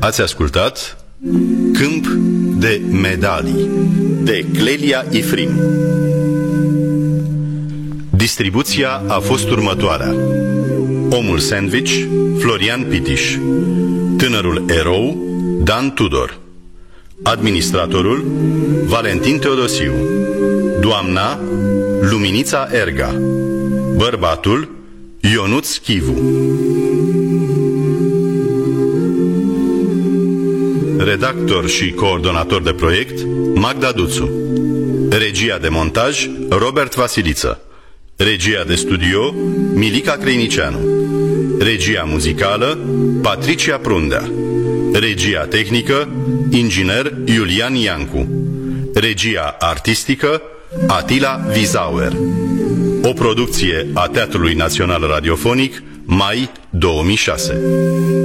Ați ascultat Câmp de medalii de Clelia Ifrim. Distribuția a fost următoarea: Omul Sandwich, Florian Pitiș; Tânărul erou, Dan Tudor; Administratorul, Valentin Teodosiu; Doamna, Luminița Erga; Bărbatul, Ionuț Chivu; redactor și coordonator de proiect, Magda Duțu; regia de montaj, Robert Vasiliță; regia de studio, Milica Creinicianu; regia muzicală, Patricia Prundea; regia tehnică, inginer Iulian Iancu; regia artistică, Atila Vizauer. O producție a Teatrului Național Radiofonic, mai 2006.